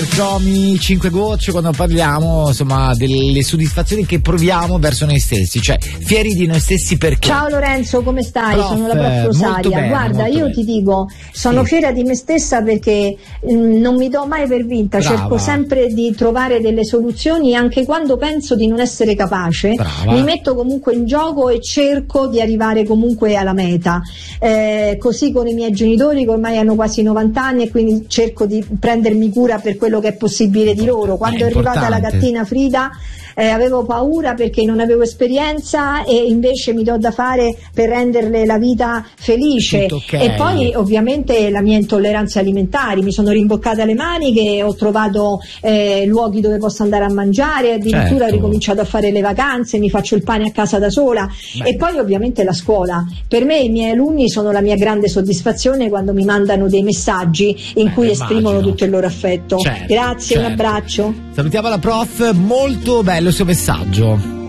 Cromi, 5 gocce, quando parliamo insomma delle soddisfazioni che proviamo verso noi stessi, cioè fieri di noi stessi perché. Ciao Lorenzo, come stai? Prof, sono la prof Rosaria. bene, Guarda, io bene. ti dico, sono fiera di me stessa perché non mi do mai per vinta. Brava. Cerco sempre di trovare delle soluzioni anche quando penso di non essere capace. Brava. Mi metto comunque in gioco e cerco di arrivare comunque alla meta. Così con i miei genitori che ormai hanno quasi 90 anni e quindi cerco di prendermi cura per quello che è possibile di loro. Quando è arrivata la gattina Frida avevo paura perché non avevo esperienza e invece mi do da fare per renderle la vita felice. Okay. E poi ovviamente la mia intolleranza alimentari, mi sono rimboccata le maniche, ho trovato luoghi dove posso andare a mangiare, addirittura ho ricominciato a fare le vacanze, mi faccio il pane a casa da sola. E poi ovviamente la scuola. Per me i miei alunni sono la mia grande soddisfazione quando mi mandano dei messaggi in cui esprimono tutto il loro affetto. Grazie, un abbraccio. Salutiamo la prof, molto bello il suo messaggio.